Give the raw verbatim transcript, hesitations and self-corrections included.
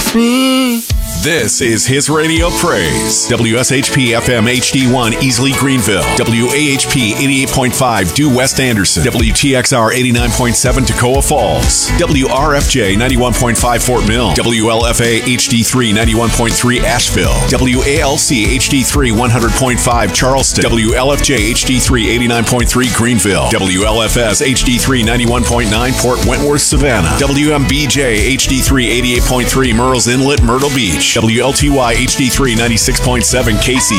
miss me. This is His Radio Praise. W S H P F M H D one Easley Greenville. W A H P eighty-eight point five Due West Anderson. W T X R eighty-nine point seven Toccoa Falls. W R F J ninety-one point five Fort Mill. W L F A H D three ninety-one point three Asheville. W A L C H D three one hundred point five Charleston. W L F J H D three eighty-nine point three Greenville. W L F S H D three ninety-one point nine Port Wentworth Savannah. W M B J H D three eighty-eight point three Murrells Inlet Myrtle Beach. W L T Y H D three ninety-six point seven Casey